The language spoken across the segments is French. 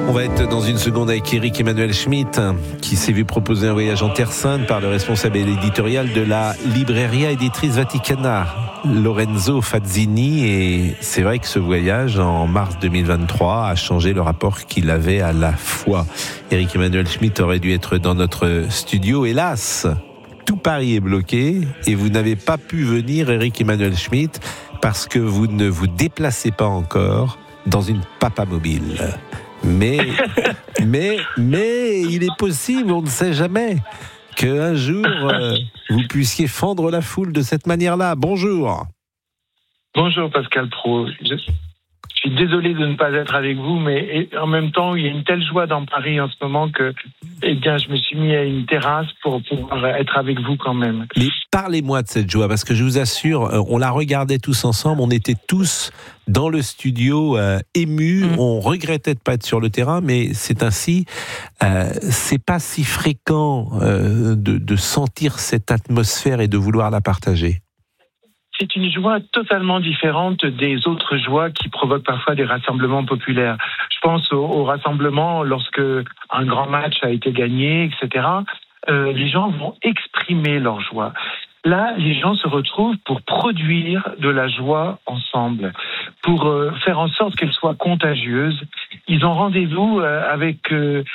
On va être dans une seconde avec Eric Emmanuel Schmitt, qui s'est vu proposer un voyage en Terre Sainte par le responsable éditorial de la Libreria Editrice Vaticana, Lorenzo Fazzini. Et c'est vrai que ce voyage, en mars 2023, a changé le rapport qu'il avait à la foi. Eric Emmanuel Schmitt aurait dû être dans notre studio. Hélas, tout Paris est bloqué et vous n'avez pas pu venir, Eric Emmanuel Schmitt, parce que vous ne vous déplacez pas encore dans une papamobile. Mais il est possible, on ne sait jamais, qu'un jour, vous puissiez fendre la foule de cette manière-là. Bonjour. Bonjour Pascal Praud. Je suis désolé de ne pas être avec vous, mais en même temps, il y a une telle joie dans Paris en ce moment que je me suis mis à une terrasse pour pouvoir être avec vous quand même. Mais parlez-moi de cette joie, parce que je vous assure, on la regardait tous ensemble, on était tous dans le studio émus, on regrettait de pas être sur le terrain, mais c'est ainsi. C'est pas si fréquent de sentir cette atmosphère et de vouloir la partager. C'est une joie totalement différente des autres joies qui provoquent parfois des rassemblements populaires. Je pense au rassemblement lorsque un grand match a été gagné, etc. Les gens vont exprimer leur joie. Là, les gens se retrouvent pour produire de la joie ensemble, pour faire en sorte qu'elle soit contagieuse. Ils ont rendez-vous avec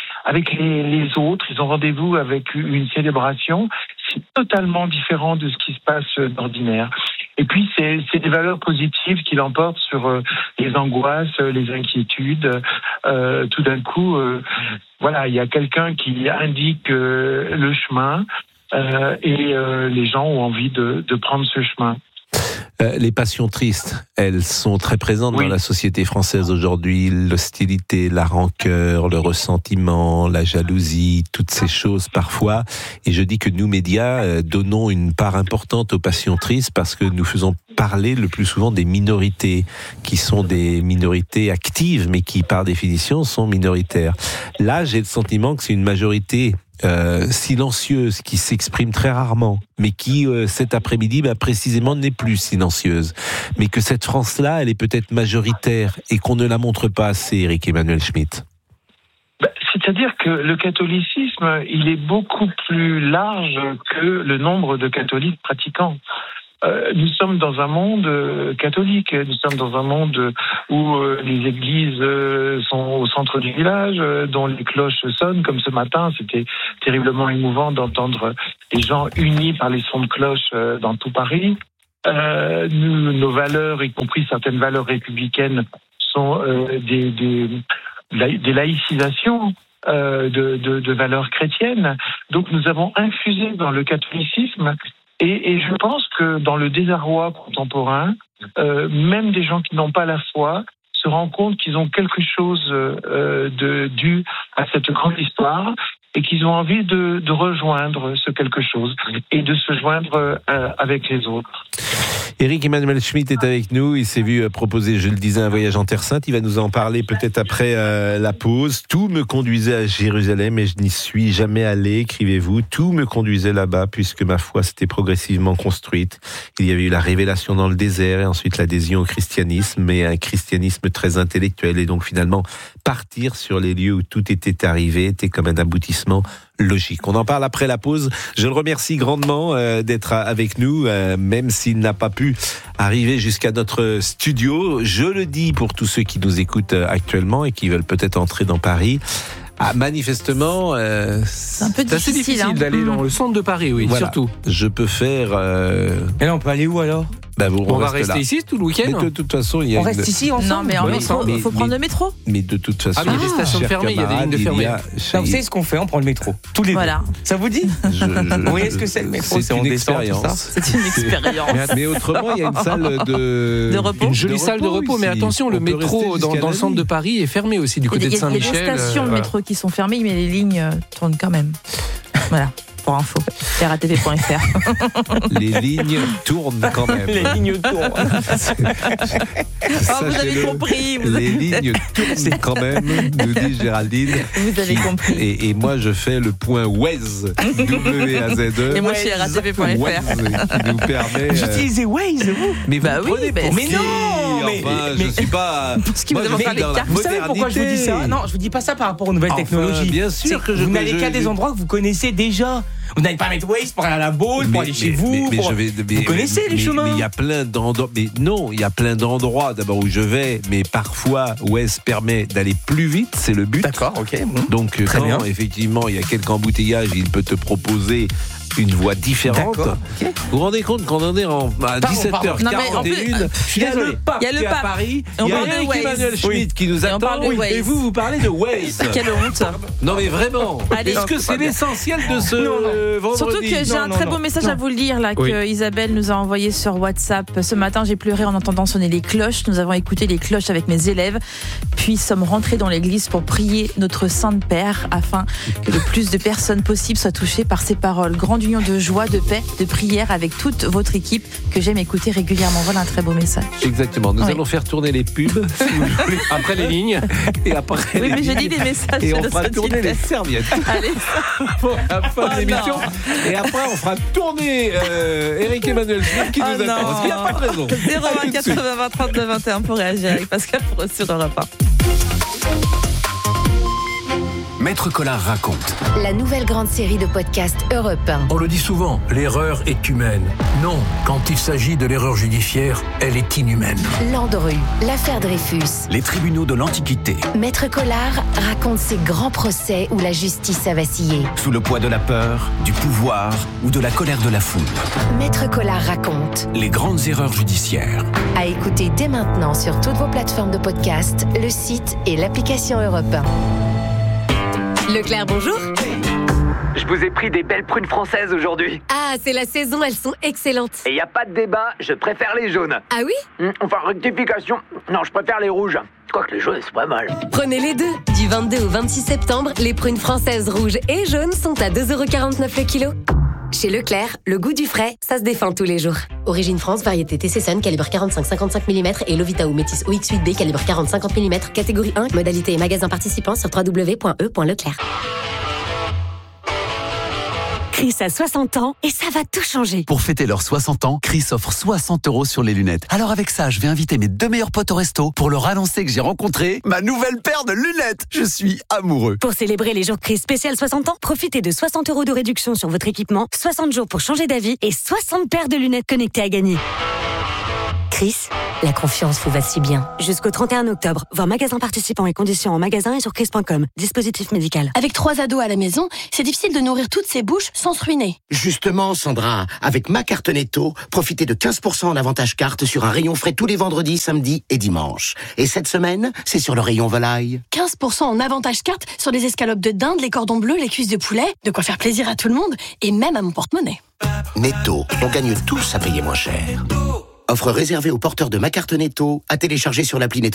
les autres, ils ont rendez-vous avec une célébration. C'est totalement différent de ce qui se passe d'ordinaire. Et puis, c'est des valeurs positives qui l'emportent sur les angoisses, les inquiétudes. Tout d'un coup, il y a quelqu'un qui indique le chemin et les gens ont envie de prendre ce chemin. Les passions tristes, elles sont très présentes dans la société française aujourd'hui. L'hostilité, la rancœur, le ressentiment, la jalousie, toutes ces choses parfois. Et je dis que nous, médias, donnons une part importante aux passions tristes parce que nous faisons parler le plus souvent des minorités, qui sont des minorités actives, mais qui, par définition, sont minoritaires. Là, j'ai le sentiment que c'est une majorité silencieuse, qui s'exprime très rarement, mais qui cet après-midi précisément n'est plus silencieuse, mais que cette France-là, elle est peut-être majoritaire et qu'on ne la montre pas assez, Eric Emmanuel Schmitt. C'est-à-dire que le catholicisme, il est beaucoup plus large que le nombre de catholiques pratiquants. Nous sommes dans un monde catholique, nous sommes dans un monde où les églises sont au centre du village, dont les cloches sonnent, comme ce matin. C'était terriblement émouvant d'entendre les gens unis par les sons de cloche dans tout Paris. Nos valeurs, y compris certaines valeurs républicaines, sont des laïcisations de valeurs chrétiennes. Donc nous avons infusé dans le catholicisme. Et je pense que dans le désarroi contemporain, même des gens qui n'ont pas la foi se rendent compte qu'ils ont quelque chose dû à cette grande histoire et qu'ils ont envie de rejoindre ce quelque chose et de se joindre avec les autres. Eric Emmanuel Schmitt est avec nous. Il s'est vu proposer, je le disais, un voyage en Terre Sainte. Il va nous en parler peut-être après la pause. Tout me conduisait à Jérusalem et je n'y suis jamais allé, écrivez-vous. Tout me conduisait là-bas puisque ma foi s'était progressivement construite. Il y avait eu la révélation dans le désert et ensuite l'adhésion au christianisme, mais un christianisme très intellectuel. Et donc finalement, partir sur les lieux où tout était arrivé était comme un aboutissement logique. On en parle après la pause. Je le remercie grandement d'être avec nous, même s'il n'a pas pu arriver jusqu'à notre studio. Je le dis pour tous ceux qui nous écoutent actuellement et qui veulent peut-être entrer dans Paris. Manifestement, c'est un peu difficile d'aller dans le centre de Paris, voilà. Surtout. Je peux faire... Et là, on peut aller où alors ? On va rester ici tout le week-end. Mais de toute façon, il y a reste ici ensemble. Non, mais en métro, il faut prendre le métro. Mais de toute façon, il y a des stations fermées, il y a des lignes de fermées. Vous savez ce qu'on fait ? On prend le métro. Tous les deux. Ça vous dit ? Vous voyez ce que c'est le métro ? C'est une expérience. C'est une expérience. Mais autrement, il y a une salle de repos. Une jolie salle de repos. Mais attention, le métro dans le centre de Paris est fermé aussi du côté de Saint-Michel. Il y a des stations de métro qui sont fermées, mais les lignes tournent quand même. Voilà. Pour info, ratv.fr. Les lignes tournent quand même. Les lignes tournent. Vous avez compris. Les lignes tournent quand même, nous dit Géraldine. Vous avez compris. Et moi, je fais le point Waze, W-A-Z-E. Et moi, je suis ratv.fr. Qui nous permet... Vous utilisez Waze, vous ? Mais oui, mais non. je suis pas. Parce que vous savez pourquoi je vous dis ça? Non, je vous dis pas ça par rapport aux nouvelles technologies. Bien sûr que vous n'allez qu'à des endroits que vous connaissez déjà. Vous n'allez pas mettre Waze pour aller à la Beauce, pour aller chez vous. Vous connaissez les chemins. Mais il y a plein d'endroits. Mais non, il y a plein d'endroits d'abord où je vais, mais parfois Waze permet d'aller plus vite, c'est le but. D'accord, ok. Bon. Donc quand effectivement il y a quelques embouteillages, il peut te proposer une voie différente. Okay. Vous vous rendez compte qu'on en est à 17h41. Il y a le pape qui est à Paris. Il y a Emmanuel Schmitt qui nous attend. Et vous parlez de Waze. Quelle honte. Non mais vraiment. Est-ce que c'est l'essentiel de ce vendredi? Surtout que j'ai un très beau message à vous lire là que Isabelle nous a envoyé sur WhatsApp. Ce matin, j'ai pleuré en entendant sonner les cloches. Nous avons écouté les cloches avec mes élèves, puis sommes rentrés dans l'église pour prier notre Saint-Père afin que le plus de personnes possible soient touchées par ces paroles. Grande union de joie, de paix, de prière avec toute votre équipe que j'aime écouter régulièrement. Voilà un très beau message. Exactement. Nous allons faire tourner les pubs après les lignes et après. Oui, mais j'ai dit des messages. Et on fera tourner les serviettes. Allez. Pour la fin de l'émission. Et après, on fera tourner Eric Emmanuel Schmitt qui nous attend. Parce qu'il n'y a pas de raison. 01 80 39 21 pour réagir avec Pascal Pro sur Europe 1. Maître Collard raconte. La nouvelle grande série de podcasts Europe 1. On le dit souvent, l'erreur est humaine. Non, quand il s'agit de l'erreur judiciaire, elle est inhumaine. Landru, l'affaire Dreyfus. Les tribunaux de l'Antiquité. Maître Collard raconte ces grands procès où la justice a vacillé. Sous le poids de la peur, du pouvoir ou de la colère de la foule. Maître Collard raconte. Les grandes erreurs judiciaires. À écouter dès maintenant sur toutes vos plateformes de podcast, le site et l'application Europe 1. Leclerc, bonjour. Je vous ai pris des belles prunes françaises aujourd'hui. Ah, c'est la saison, elles sont excellentes. Et y a pas de débat, je préfère les jaunes. Ah oui ? Enfin, rectification, non, je préfère les rouges. Quoique les jaunes, c'est pas mal. Prenez les deux. Du 22 au 26 septembre, les prunes françaises rouges et jaunes sont à 2,49 € le kilo. Chez Leclerc, le goût du frais, ça se défend tous les jours. Origine France, variété TC Sun, calibre 45-55 mm et Lovita ou Métis OX8B, calibre 40-50 mm, catégorie 1, modalité et magasin participant sur www.e.leclerc. Chris a 60 ans et ça va tout changer. Pour fêter leurs 60 ans, Chris offre 60 € sur les lunettes. Alors avec ça, je vais inviter mes 2 meilleurs potes au resto pour leur annoncer que j'ai rencontré ma nouvelle paire de lunettes. Je suis amoureux. Pour célébrer les jours Chris spécial 60 ans, profitez de 60 € de réduction sur votre équipement, 60 jours pour changer d'avis et 60 paires de lunettes connectées à gagner. Chris, la confiance vous va si bien. Jusqu'au 31 octobre, voir magasin participant et conditions en magasin et sur chris.com. Dispositif médical. Avec 3 ados à la maison, c'est difficile de nourrir toutes ces bouches sans se ruiner. Justement, Sandra, avec ma carte Netto, profitez de 15% en avantage carte sur un rayon frais tous les vendredis, samedis et dimanches. Et cette semaine, c'est sur le rayon volaille. 15% en avantage carte sur les escalopes de dinde, les cordons bleus, les cuisses de poulet. De quoi faire plaisir à tout le monde et même à mon porte-monnaie. Netto, on gagne tous à payer moins cher. Offre réservée aux porteurs de ma carte Netto, à télécharger sur l'appli Netto.